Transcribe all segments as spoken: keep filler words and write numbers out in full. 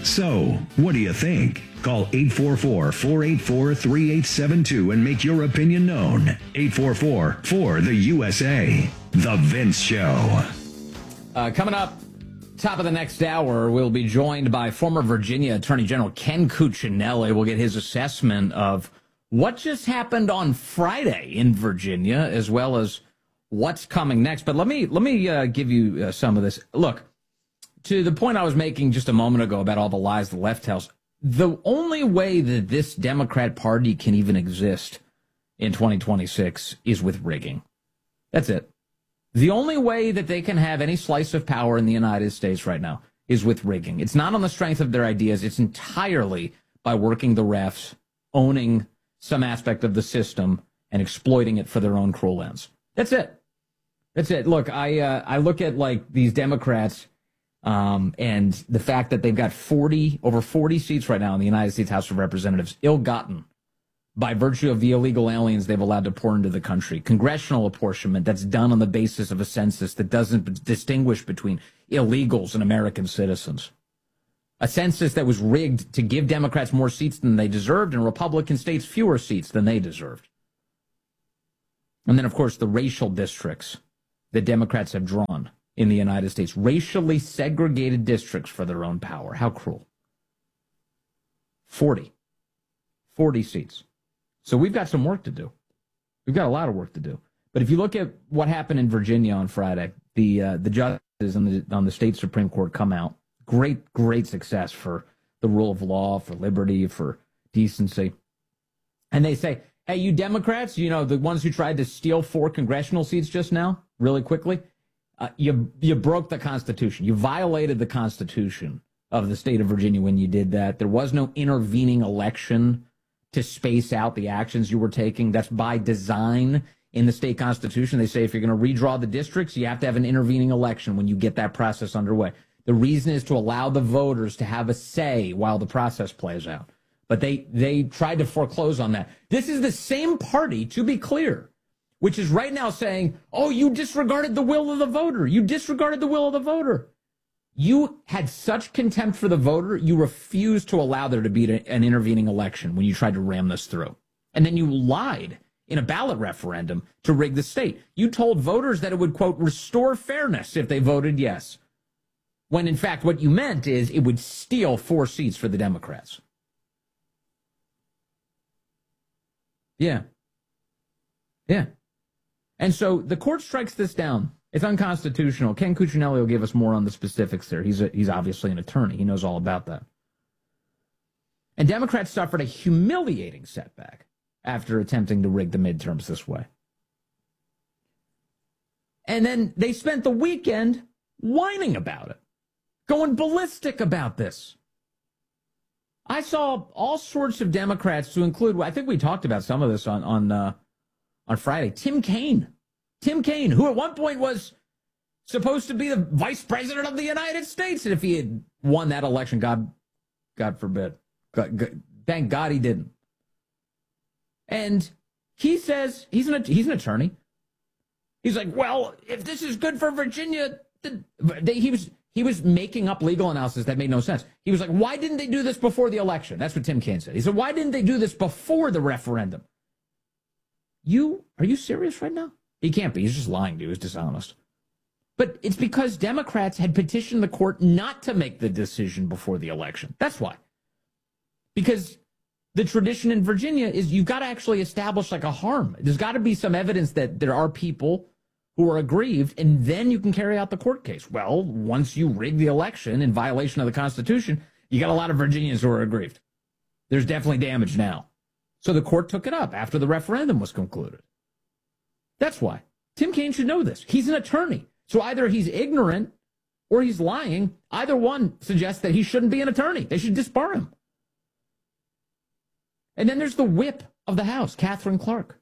So, what do you think? Call eight four four, four eight four, three eight seven two and make your opinion known. eight four four, four the U S A. The Vince Show. Uh, coming up, top of the next hour, we'll be joined by former Virginia Attorney General Ken Cuccinelli. We'll get his assessment of what just happened on Friday in Virginia, as well as what's coming next. But let me let me uh, give you uh, some of this. Look, to the point I was making just a moment ago about all the lies the left tells, the only way that this Democrat Party can even exist in twenty twenty-six is with rigging. That's it. The only way that they can have any slice of power in the United States right now is with rigging. It's not on the strength of their ideas. It's entirely by working the refs, owning some aspect of the system, and exploiting it for their own cruel ends. That's it. That's it. Look, I uh, I look at like these Democrats um, and the fact that they've got forty over forty seats right now in the United States House of Representatives, ill-gotten by virtue of the illegal aliens they've allowed to pour into the country. Congressional apportionment that's done on the basis of a census that doesn't distinguish between illegals and American citizens. A census that was rigged to give Democrats more seats than they deserved and Republican states fewer seats than they deserved. And then, of course, the racial districts that Democrats have drawn in the United States. Racially segregated districts for their own power. How cruel. forty. forty seats. So we've got some work to do. We've got a lot of work to do. But if you look at what happened in Virginia on Friday, the uh, the judges on the, on the state Supreme Court come out. Great, great success for the rule of law, for liberty, for decency. And they say, hey, you Democrats, you know, the ones who tried to steal four congressional seats just now, really quickly, uh, you you broke the Constitution. You violated the Constitution of the state of Virginia when you did that. There was no intervening election to space out the actions you were taking. That's by design in the state constitution. They say if you're going to redraw the districts, you have to have an intervening election when you get that process underway. The reason is to allow the voters to have a say while the process plays out. But they, they tried to foreclose on that. This is the same party, to be clear, which is right now saying, oh, you disregarded the will of the voter. You disregarded the will of the voter. You had such contempt for the voter, you refused to allow there to be an intervening election when you tried to ram this through. And then you lied in a ballot referendum to rig the state. You told voters that it would, quote, restore fairness if they voted yes. When, in fact, what you meant is it would steal four seats for the Democrats. Yeah. Yeah. And so the court strikes this down. It's unconstitutional. Ken Cuccinelli will give us more on the specifics there. He's a, he's obviously an attorney. He knows all about that. And Democrats suffered a humiliating setback after attempting to rig the midterms this way. And then they spent the weekend whining about it, going ballistic about this. I saw all sorts of Democrats, to include, I think we talked about some of this on on uh, on Friday, Tim Kaine. Tim Kaine, who at one point was supposed to be the vice president of the United States. And if he had won that election, God, God forbid. God, God, thank God he didn't. And he says, he's an, he's an attorney. He's like, well, if this is good for Virginia, the, they, he was he was making up legal analysis that made no sense. He was like, why didn't they do this before the election? That's what Tim Kaine said. He said, why didn't they do this before the referendum? You, are you serious right now? He can't be. He's just lying to you. He's dishonest. But it's because Democrats had petitioned the court not to make the decision before the election. That's why. Because the tradition in Virginia is you've got to actually establish like a harm. There's got to be some evidence that there are people who are aggrieved, and then you can carry out the court case. Well, once you rig the election in violation of the Constitution, you got a lot of Virginians who are aggrieved. There's definitely damage now. So the court took it up after the referendum was concluded. That's why. Tim Kaine should know this. He's an attorney. So either he's ignorant or he's lying. Either one suggests that he shouldn't be an attorney. They should disbar him. And then there's the whip of the House, Katherine Clark.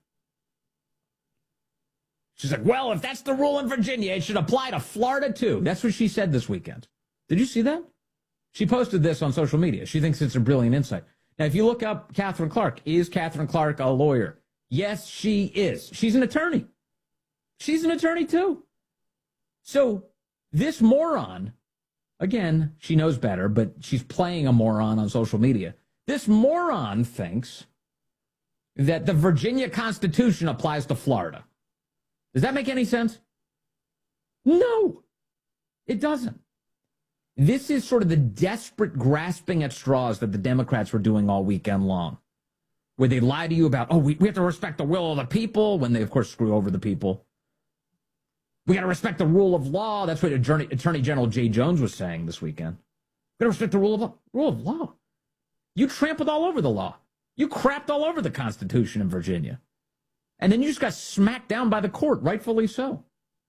She's like, well, if that's the rule in Virginia, it should apply to Florida too. That's what she said this weekend. Did you see that? She posted this on social media. She thinks it's a brilliant insight. Now, if you look up Katherine Clark, is Katherine Clark a lawyer? Yes, she is. She's an attorney. She's an attorney too. So this moron, again, she knows better, but she's playing a moron on social media. This moron thinks that the Virginia Constitution applies to Florida. Does that make any sense? No, it doesn't. This is sort of the desperate grasping at straws that the Democrats were doing all weekend long, where they lie to you about, oh, we, we have to respect the will of the people, when they, of course, screw over the people. We got to respect the rule of law. That's what Attorney, Attorney General Jay Jones was saying this weekend. We got to respect the rule of law. Rule of law. You trampled all over the law. You crapped all over the Constitution in Virginia. And then you just got smacked down by the court, rightfully so.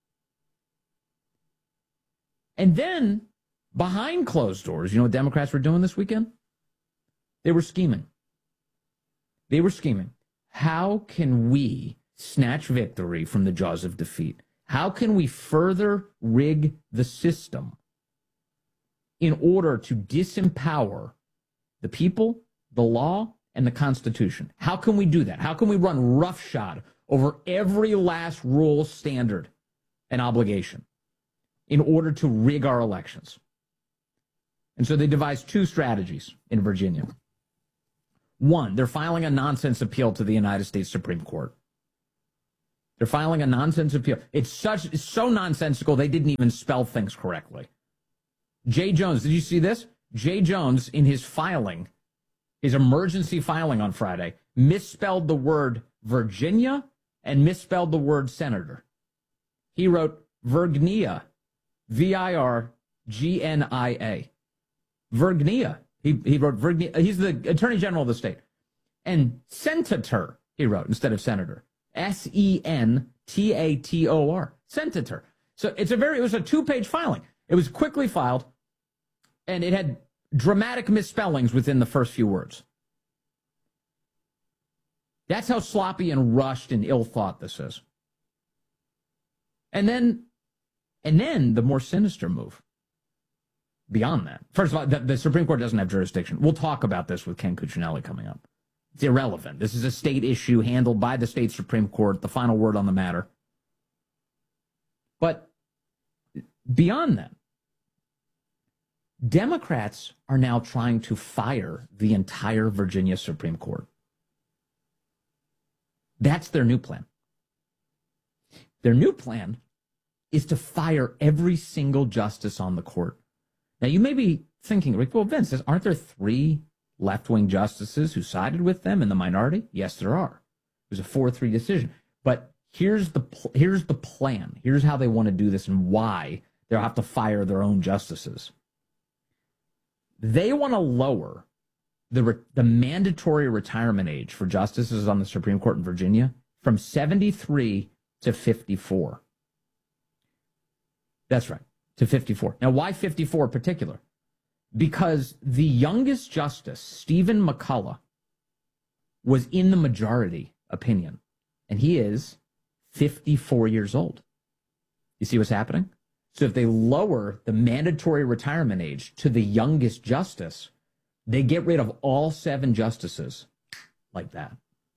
And then, behind closed doors, you know what Democrats were doing this weekend? They were scheming. They were scheming. How can we snatch victory from the jaws of defeat? How can we further rig the system in order to disempower the people, the law, and the Constitution? How can we do that? How can we run roughshod over every last rule, standard, and obligation in order to rig our elections? And so they devised two strategies in Virginia. One, they're filing a nonsense appeal to the United States Supreme Court. They're filing a nonsense appeal. It's such it's so nonsensical they didn't even spell things correctly. Jay Jones, did you see this? Jay Jones, in his filing, his emergency filing on Friday, misspelled the word Virginia and misspelled the word senator. He wrote Virginia, V I R G N I A. Virginia. He, he wrote Virginia. He's the Attorney General of the state. And senator, he wrote, instead of senator. S E N T A T O R. Senator. So it's a very, it was a two-page filing. It was quickly filed, and it had dramatic misspellings within the first few words. That's how sloppy and rushed and ill-thought this is. And then, and then the more sinister move. Beyond that, first of all, the, the Supreme Court doesn't have jurisdiction. We'll talk about this with Ken Cuccinelli coming up. It's irrelevant. This is a state issue handled by the state Supreme Court, the final word on the matter. But beyond that, Democrats are now trying to fire the entire Virginia Supreme Court. That's their new plan. Their new plan is to fire every single justice on the court. Now, you may be thinking, well, Vince, aren't there three left-wing justices who sided with them in the minority? Yes, there are. It was a four three decision. But here's the here's the plan. Here's how they want to do this and why they'll have to fire their own justices. They want to lower the re- the mandatory retirement age for justices on the Supreme Court in Virginia from seventy-three to fifty-four. That's right, to fifty-four. Now, why fifty-four in particular? Because the youngest justice, Stephen McCullough, was in the majority opinion, and he is fifty-four years old. You see what's happening? So if they lower the mandatory retirement age to the youngest justice, they get rid of all seven justices like that.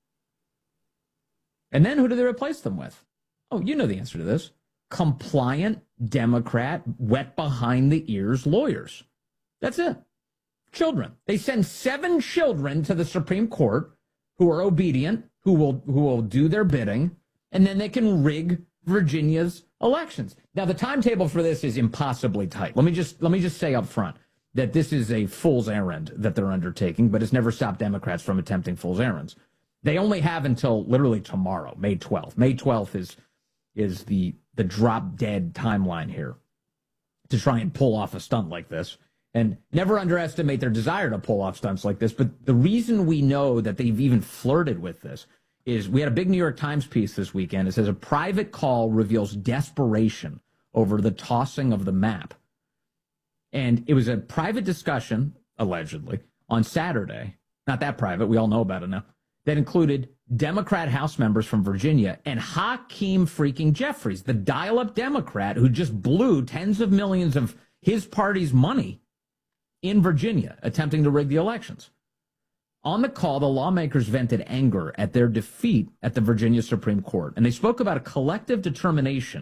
And then who do they replace them with? Oh, you know the answer to this. Compliant, Democrat, wet behind the ears lawyers. That's it. Children. They send seven children to the Supreme Court who are obedient, who will who will do their bidding, and then they can rig Virginia's elections. Now, the timetable for this is impossibly tight. Let me just let me just say up front that this is a fool's errand that they're undertaking, but it's never stopped Democrats from attempting fool's errands. They only have until literally tomorrow, May twelfth. May twelfth is is the the drop dead timeline here to try and pull off a stunt like this. And never underestimate their desire to pull off stunts like this. But the reason we know that they've even flirted with this is we had a big New York Times piece this weekend. It says a private call reveals desperation over the tossing of the map. And it was a private discussion, allegedly, on Saturday. Not that private. We all know about it now. That included Democrat House members from Virginia and Hakeem freaking Jeffries, the dial-up Democrat who just blew tens of millions of his party's money in Virginia, attempting to rig the elections. On the call, the lawmakers vented anger at their defeat at the Virginia Supreme Court, and they spoke about a collective determination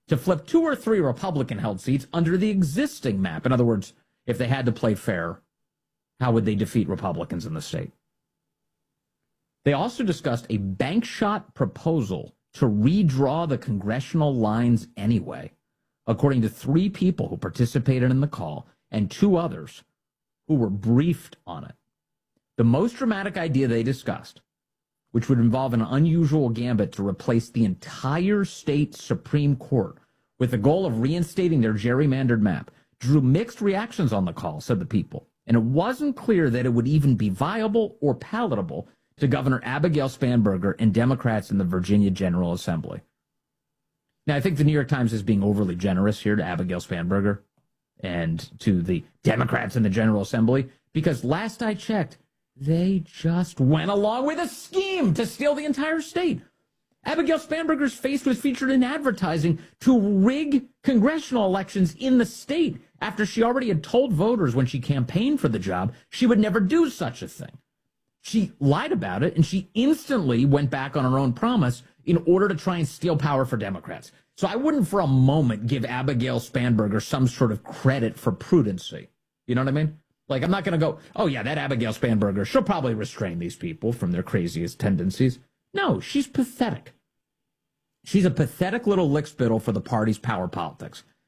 to flip two or three Republican-held seats under the existing map. In other words, if they had to play fair, how would they defeat Republicans in the state? They also discussed a bank shot proposal to redraw the congressional lines anyway, according to three people who participated in the call and two others who were briefed on it. The most dramatic idea they discussed, which would involve an unusual gambit to replace the entire state Supreme Court with the goal of reinstating their gerrymandered map, drew mixed reactions on the call, said the people, and it wasn't clear that it would even be viable or palatable to Governor Abigail Spanberger and Democrats in the Virginia General Assembly. Now, I think the New York Times is being overly generous here to Abigail Spanberger and to the Democrats in the General Assembly, because last I checked, they just went along with a scheme to steal the entire state. Abigail Spanberger's face was featured in advertising to rig congressional elections in the state after she already had told voters when she campaigned for the job she would never do such a thing. She lied about it, and she instantly went back on her own promise in order to try and steal power for Democrats. So I wouldn't for a moment give Abigail Spanberger some sort of credit for prudency. You know what I mean? Like, I'm not going to go, oh, yeah, that Abigail Spanberger, she'll probably restrain these people from their craziest tendencies. No, she's pathetic. She's a pathetic little lickspittle for the party's power politics.